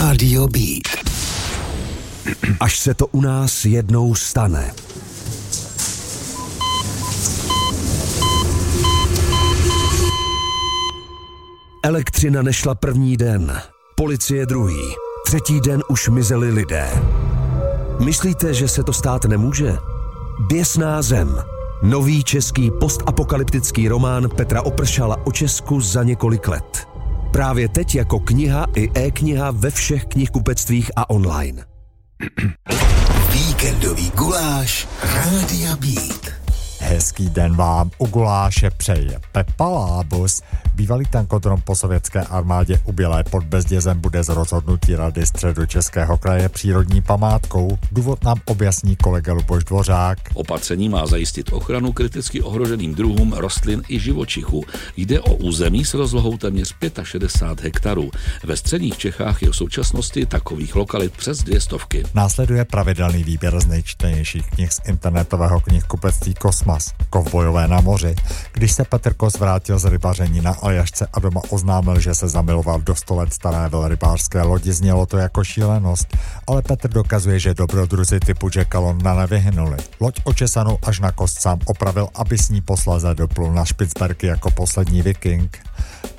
Rádio Beat. Až se to u nás jednou stane. Elektřina nešla první den, policie druhý, třetí den už mizeli lidé. Myslíte, že se to stát nemůže? Běsná zem. Nový český postapokalyptický román Petra Opršala o Česku za několik let. Právě teď jako kniha i e-kniha ve všech knihkupectvích a online. Víkendový guláš Rádia Beat. Hezký den vám u guláše přeje Pepa Lábus. Bývalý tankotron po sovětské armádě u Bělé pod Bezdězem bude z rozhodnutí Rady Středočeského kraje přírodní památkou. Důvod nám objasní kolega Luboš Dvořák. Opatření má zajistit ochranu kriticky ohroženým druhům rostlin i živočichů. Jde o území s rozlohou téměř 65 hektarů. Ve středních Čechách je v současnosti takových lokalit přes 200. Následuje pravidelný výběr z nejčtenějších knih z internetového knihkupectví Kosmas. Kovbojové na moři. Když se Petr Kos vrátil z rybaření na Aljašce a doma oznámil, že se zamiloval do 100 let staré velrybářské lodi, znělo to jako šílenost, ale Petr dokazuje, že dobrodruzi typu Jacka Londona nevyhynuli. Loď očesanou až na kost sám opravil, aby s ní posléze doplul na Špicberky jako poslední viking.